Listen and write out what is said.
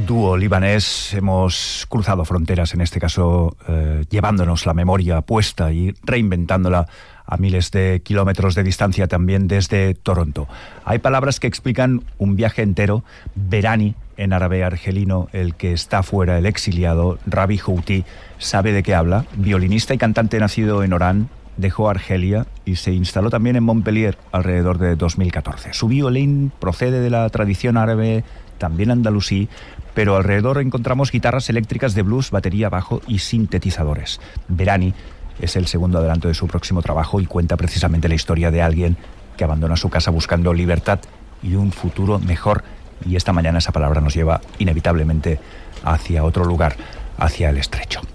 dúo libanés hemos cruzado fronteras, en este caso llevándonos la memoria puesta y reinventándola a miles de kilómetros de distancia también desde Toronto. Hay palabras que explican un viaje entero. Berani, en árabe argelino, el que está fuera, el exiliado, Rabi Houti, sabe de qué habla. Violinista y cantante nacido en Orán, dejó Argelia y se instaló también en Montpellier alrededor de 2014. Su violín procede de la tradición árabe, también andalusí, pero alrededor encontramos guitarras eléctricas de blues, batería, bajo y sintetizadores. Berani es el segundo adelanto de su próximo trabajo y cuenta precisamente la historia de alguien que abandona su casa buscando libertad y un futuro mejor. Y esta mañana esa palabra nos lleva inevitablemente hacia otro lugar, hacia el Estrecho.